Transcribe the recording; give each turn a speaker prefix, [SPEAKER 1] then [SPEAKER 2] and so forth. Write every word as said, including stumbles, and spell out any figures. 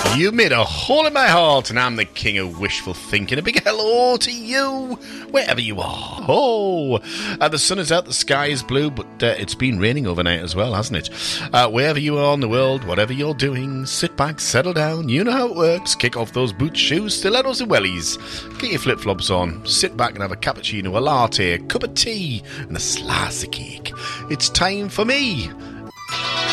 [SPEAKER 1] You made a hole in my heart, and I'm the king of wishful thinking. A big hello to you, wherever you are. Oh, uh, the sun is out, the sky is blue, but uh, it's been raining overnight as well, hasn't it? Uh, wherever you are in the world, whatever you're doing, sit back, settle down. You know how it works. Kick off those boots, shoes, stilettos and wellies. Get your flip-flops on. Sit back and have a cappuccino, a latte, a cup of tea, and a slice of cake. It's time for me